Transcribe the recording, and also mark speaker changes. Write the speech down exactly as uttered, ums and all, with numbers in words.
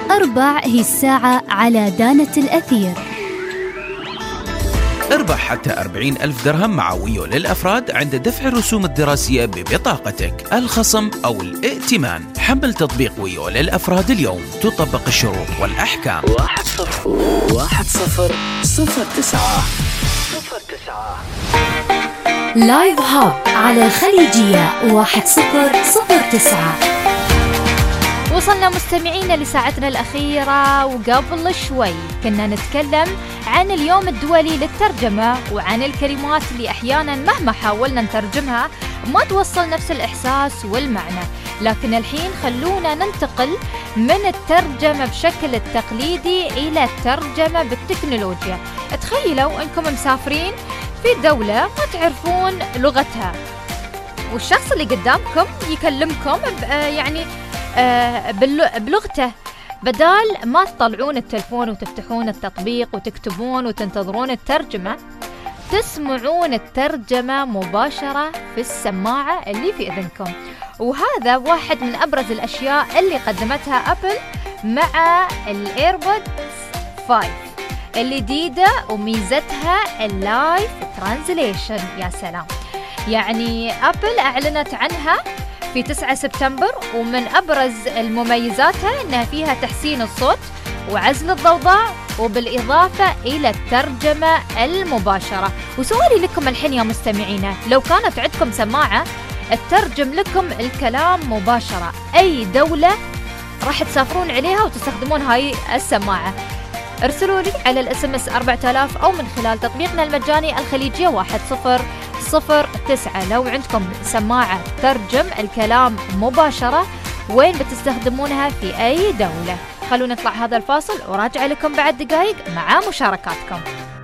Speaker 1: أربع هي الساعة على دانة الأثير.
Speaker 2: اربح حتى أربعين ألف درهم مع ويو للأفراد عند دفع الرسوم الدراسية ببطاقتك، الخصم أو الائتمان. حمل تطبيق ويو للأفراد اليوم، تطبق الشروط والأحكام.
Speaker 3: واحد صفر واحد صفر صفر تسعة صفر تسعة.
Speaker 1: لايف هاب على الخليجية واحد صفر صفر تسعة.
Speaker 4: وصلنا مستمعينا لساعتنا الأخيرة، وقبل شوي كنا نتكلم عن اليوم الدولي للترجمة وعن الكلمات اللي أحيانا مهما حاولنا نترجمها ما توصل نفس الإحساس والمعنى. لكن الحين خلونا ننتقل من الترجمة بشكل التقليدي إلى الترجمة بالتكنولوجيا. تخيلوا أنكم مسافرين في دولة ما تعرفون لغتها، والشخص اللي قدامكم يكلمكم يعني بلغته. بدال ما تطلعون التلفون وتفتحون التطبيق وتكتبون وتنتظرون الترجمة، تسمعون الترجمة مباشرة في السماعة اللي في إذنكم. وهذا واحد من أبرز الأشياء اللي قدمتها أبل مع الإيربودز خمسة الجديدة، وميزتها اللايف ترانزليشن. يا سلام، يعني أبل أعلنت عنها في تسعة سبتمبر، ومن أبرز المميزاتها أنها فيها تحسين الصوت وعزل الضوضاء، وبالإضافة إلى الترجمة المباشرة. وسؤالي لكم الحين يا مستمعينا، لو كانت عندكم سماعة تترجم لكم الكلام مباشرة، أي دولة راح تسافرون عليها وتستخدمون هاي السماعة؟ ارسلوا لي على الاس ام اس أربعة آلاف أو من خلال تطبيقنا المجاني الخليجية واحد صفر صفر تسعة. لو عندكم سماعة ترجم الكلام مباشرة، وين بتستخدمونها في أي دولة؟ خلونا نطلع هذا الفاصل وراجع لكم بعد دقائق مع مشاركاتكم.